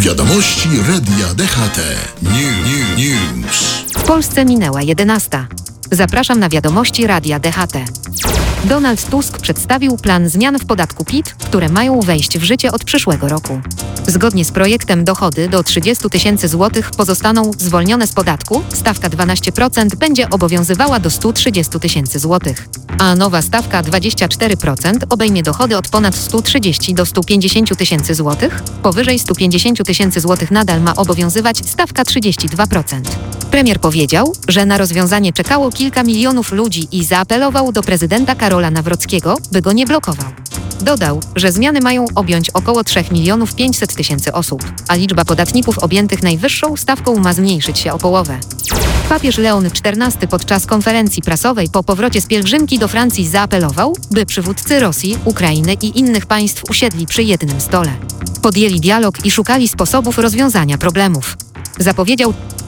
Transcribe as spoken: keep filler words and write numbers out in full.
Wiadomości Radia D H T. New, News. W Polsce minęła jedenasta. Zapraszam na wiadomości Radia D H T. Donald Tusk przedstawił plan zmian w podatku P I T, które mają wejść w życie od przyszłego roku. Zgodnie z projektem dochody do trzydziestu tysięcy złotych pozostaną zwolnione z podatku, stawka dwanaście procent będzie obowiązywała do stu trzydziestu tysięcy złotych, a nowa stawka dwadzieścia cztery procent obejmie dochody od ponad stu trzydziestu do stu pięćdziesięciu tysięcy złotych, powyżej stu pięćdziesięciu tysięcy złotych nadal ma obowiązywać stawka trzydzieści dwa procent. Premier powiedział, że na rozwiązanie czekało kilka milionów ludzi i zaapelował do prezydenta Karola Nawrockiego, by go nie blokował. Dodał, że zmiany mają objąć około trzech milionów pięćset tysięcy osób, a liczba podatników objętych najwyższą stawką ma zmniejszyć się o połowę. Papież Leon czternasty podczas konferencji prasowej po powrocie z pielgrzymki do Francji zaapelował, by przywódcy Rosji, Ukrainy i innych państw usiedli przy jednym stole. Podjęli dialog i szukali sposobów rozwiązania problemów. Zapowiedział